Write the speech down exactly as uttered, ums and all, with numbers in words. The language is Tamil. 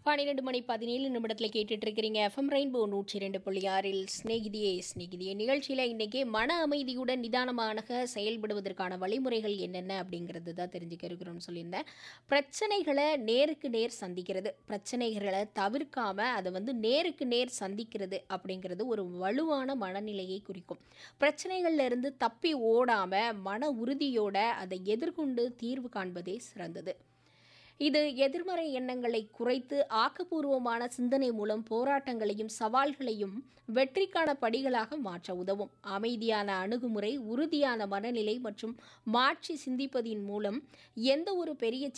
பன்னிரண்டு மணி பதினேழு நிமிடத்தில் கேட்டுட்டு இருக்கிறீங்க எஃப்எம் ரெயின்போ நூற்றி இரண்டு புள்ளி ஆறில் ஸ்நேகிதியே ஸ்நேகிதியே நிகழ்ச்சியில் இன்றைக்கி மன அமைதியுடன் நிதானமாக செயல்படுவதற்கான வழிமுறைகள் என்னென்ன அப்படிங்கிறது தான் தெரிஞ்சுக்க இருக்கிறோம்னு சொல்லியிருந்தேன். பிரச்சனைகளை நேருக்கு நேர் சந்திக்கிறது, பிரச்சனைகளை தவிர்க்காம அதை வந்து நேருக்கு நேர் சந்திக்கிறது அப்படிங்கிறது ஒரு வலுவான மனநிலையை குறிக்கும். பிரச்சனைகள்ல இருந்து தப்பி ஓடாமல் மன உறுதியோட அதை எதிர்கொண்டு தீர்வு காண்பதே சிறந்தது. இது எதிர்மறை எண்ணங்களை குறைத்து ஆக்கப்பூர்வமான சிந்தனை மூலம் போராட்டங்களையும் சவால்களையும் வெற்றிக்கான படிகளாக மாற்ற உதவும். அமைதியான அணுகுமுறை, உறுதியான மனநிலை மற்றும் மாற்றி சிந்திப்பதின் மூலம் எந்த ஒரு பெரிய